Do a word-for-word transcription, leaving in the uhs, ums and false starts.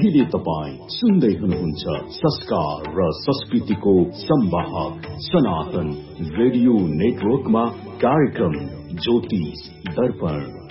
अहिले तपाईँ सुन्दै हुनुहुन्छ संस्कार र संस्कृतिको संवाहक सनातन रेडियो नेटवर्कमा कार्यक्रम ज्योतिष दर्पण।